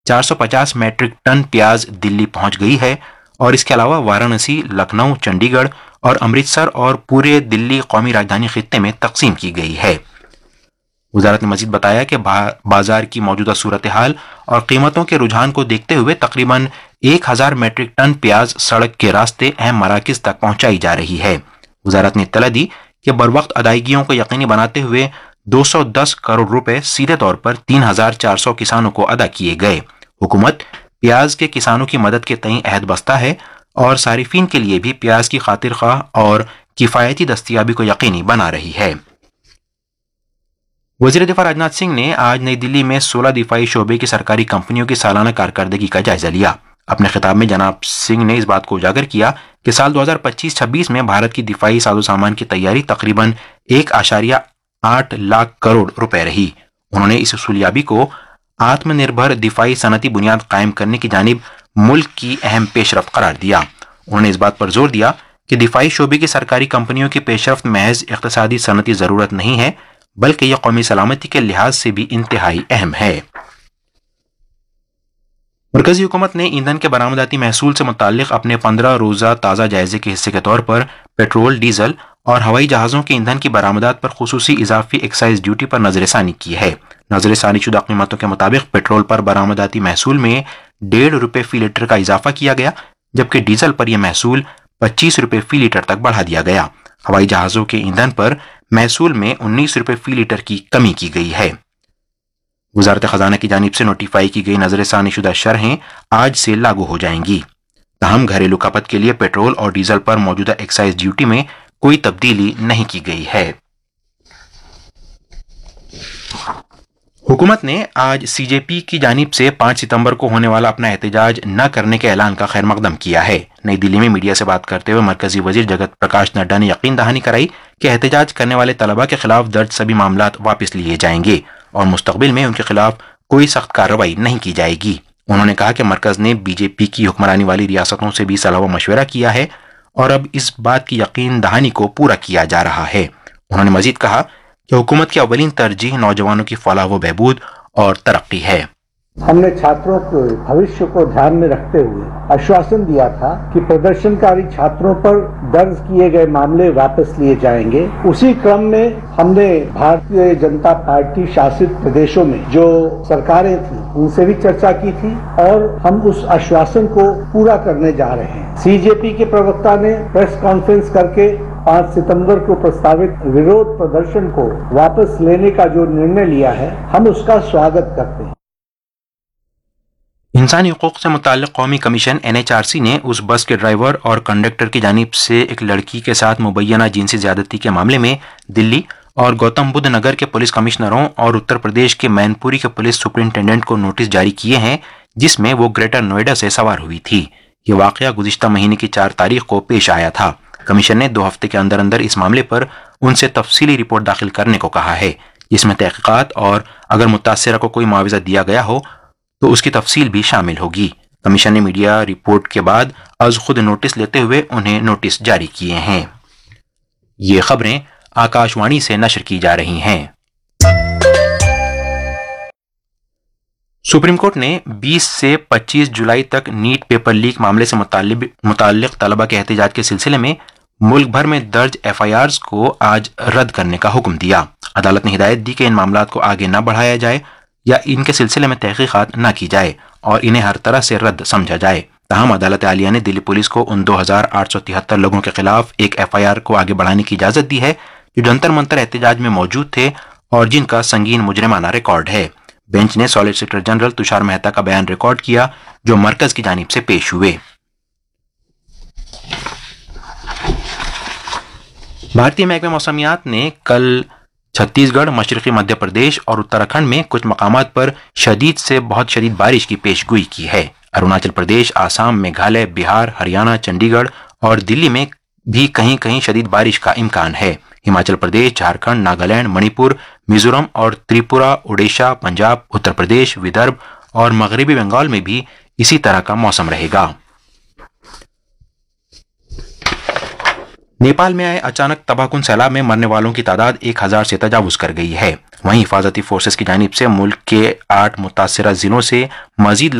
450 metric ton پیاز دلی پہنچ گئی ہے اور اس کے علاوہ وارانسی، لکھنؤ، چنڈی گڑھ اور امرتسر اور پورے دلی قومی راجدھانی خطے میں تقسیم کی گئی ہے۔ وزارت نے مزید بتایا کہ بازار کی موجودہ صورتحال اور قیمتوں کے رجحان کو دیکھتے ہوئے تقریباً 1000 میٹرک ٹن پیاز سڑک کے راستے اہم مراکز تک پہنچائی جا رہی ہے۔ وزارت نے اطلاع دی کہ بروقت ادائیگیوں کو یقینی بناتے ہوئے 210 کروڑ روپے سیدھے طور پر 3400 کسانوں کو ادا کیے گئے۔ حکومت پیاز کے کسانوں کی مدد کے تئیں عہد بستہ ہے اور صارفین کے لیے بھی پیاز کی خاطر خواہ اور کفایتی دستیابی کو یقینی بنا رہی ہے۔ وزیر دفاع راجناتھ سنگھ نے آج نئی دلی میں 16 دفاعی شعبے کی سرکاری کمپنیوں کی سالانہ کارکردگی کا جائزہ لیا۔ اپنے خطاب میں جناب سنگھ نے اس بات کو اجاگر کیا کہ سال 2025-26 میں بھارت کی دفاعی ساز و سامان کی تیاری تقریباً 1.8 لاکھ کروڑ روپے رہی۔ انہوں نے اس حصولیابی کو آتم نربھر دفاعی صنعتی بنیاد قائم کرنے کی جانب ملک کی اہم پیش رفت قرار دیا۔ انہوں نے اس بات پر زور دیا کہ دفاعی شعبے کی سرکاری کمپنیوں کی پیش رفت محض اقتصادی صنعتی ضرورت نہیں ہے بلکہ یہ قومی سلامتی کے لحاظ سے بھی انتہائی اہم ہے۔ مرکزی حکومت نے ایندھن کے برآمداتی محصول سے متعلق اپنے 15 روزہ تازہ جائزے کے حصے کے طور پر پیٹرول، ڈیزل اور ہوائی جہازوں کے ایندھن کی برآمدات پر خصوصی اضافی ایکسائز ڈیوٹی پر نظر ثانی کی ہے۔ نظر ثانی شدہ قیمتوں کے مطابق پیٹرول پر برآمداتی محصول میں 1.5 روپے فی لیٹر کا اضافہ کیا گیا، جبکہ ڈیزل پر یہ محصول 25 روپے فی لیٹر تک بڑھا دیا گیا۔ ہوائی جہازوں کے ایندھن پر محصول میں 19 روپے فی لیٹر کی کمی کی گئی ہے۔ وزارت خزانہ کی جانب سے نوٹیفائی کی گئی نظر ثانی شدہ شرحیں آج سے لاگو ہو جائیں گی۔ تاہم گھریلو کھپت کے لیے پیٹرول اور ڈیزل پر موجودہ ایکسائز ڈیوٹی میں کوئی تبدیلی نہیں کی گئی ہے۔ حکومت نے آج سی جے پی کی جانب سے 5 ستمبر کو ہونے والا اپنا احتجاج نہ کرنے کے اعلان کا خیر مقدم کیا ہے۔ نئی دلی میں میڈیا سے بات کرتے ہوئے مرکزی وزیر جگت پرکاش نڈا نے یقین دہانی کرائی کہ احتجاج کرنے والے طلباء کے خلاف درج سبھی معاملات واپس لیے جائیں گے اور مستقبل میں ان کے خلاف کوئی سخت کارروائی نہیں کی جائے گی۔ انہوں نے کہا کہ مرکز نے بی جے پی کی حکمرانی والی ریاستوں سے بھی صلاح و مشورہ کیا ہے اور اب اس بات کی یقین دہانی کو پورا کیا جا رہا ہے۔ انہوں نے مزید کہا کہ حکومت کی اولین ترجیح نوجوانوں کی فلاح و بہبود اور ترقی ہے۔ ہم نے چھاتروں کے بھوشیہ کو دھیان میں رکھتے ہوئے آشواسن دیا تھا کہ پردرشنکاری چھاتروں پر درج کیے گئے معاملے واپس لیے جائیں گے۔ اسی کرم میں ہم نے بھارتیہ جنتا پارٹی شاست پردیشوں میں جو سرکاریں تھیں ان سے بھی چرچا کی تھی اور ہم اس آشواسن کو پورا کرنے جا رہے ہیں۔ سی جے پی کے پروکتا نے پریس کانفرنس کر کے 5 ستمبر کو پرستاوت ورودھ پردرشن کو واپس لینے کا جو نرنے لیا ہے ہم اس کا سواگت کرتے ہیں۔ انسانی حقوق سے متعلق قومی کمیشن NHRC نے اس بس کے ڈرائیور اور کنڈکٹر کی جانب سے ایک لڑکی کے ساتھ مبینہ جنسی زیادتی کے معاملے میں دلی اور گوتم بدھ نگر کے پولیس کمشنروں اور اتر پردیش کے مین پوری کے پولیس سپرنٹینڈنٹ کو نوٹس جاری کیے ہیں جس میں وہ گریٹر نوئیڈا سے سوار ہوئی تھی۔ یہ واقعہ گزشتہ مہینے کی 4 تاریخ کو پیش آیا تھا۔ کمیشن نے 2 ہفتے کے اندر اندر اس معاملے پر ان سے تفصیلی رپورٹ داخل کرنے کو کہا ہے جس میں تحقیقات اور اگر متاثرہ کو کوئی معاوضہ دیا گیا ہو تو اس کی تفصیل بھی شامل ہوگی۔ کمیشن نے میڈیا رپورٹ کے بعد از خود نوٹس لیتے ہوئے انہیں نوٹس جاری کیے ہیں۔ یہ خبریں آکاش وانی سے نشر کی جا رہی ہیں۔ سپریم کورٹ نے 20 سے 25 جولائی تک نیٹ پیپر لیک معاملے سے متعلق طلبہ کے احتجاج کے سلسلے میں ملک بھر میں درج FIRs کو آج رد کرنے کا حکم دیا۔ عدالت نے ہدایت دی کہ ان معاملات کو آگے نہ بڑھایا جائے یا ان کے سلسلے میں تحقیقات نہ کی جائے اور انہیں ہر طرح سے رد سمجھا جائے۔ تاہم عدالت عالیہ نے دلی پولیس کو ان 2873 لوگوں کے خلاف ایک FIR کو آگے بڑھانے کی اجازت دی ہے جو جنتر منتر احتجاج میں موجود تھے اور جن کا سنگین مجرمانہ ریکارڈ ہے۔ بینچ نے سالیسیٹر جنرل تشار مہتا کا بیان ریکارڈ کیا جو مرکز کی جانب سے پیش ہوئے۔ بھارتی محکمہ موسمیات نے کل چھتیس گڑھ، مشرقی مدھیہ پردیش اور اتراکھنڈ میں کچھ مقامات پر شدید سے بہت شدید بارش کی پیش گوئی کی ہے۔ اروناچل پردیش، آسام، میگھالیہ، بہار، ہریانہ، چنڈی گڑھ اور دلی میں بھی کہیں کہیں شدید بارش کا امکان ہے۔ ہماچل پردیش، جھارکھنڈ، ناگالینڈ، منی پور، میزورم اور تریپورہ، اڈیشہ، پنجاب، اتر پردیش، ودربھ اور مغربی بنگال میں بھی اسی طرح کا موسم رہے گا۔ नेपाल में आए अचानक तबाहकुन सैलाब में मरने वालों की तादाद 1000 से तजावुज कर गई है। वहीं हिफाजती फोर्सेस की जानिब से मुल्क के 8 मुतासरा जिलों से मजीद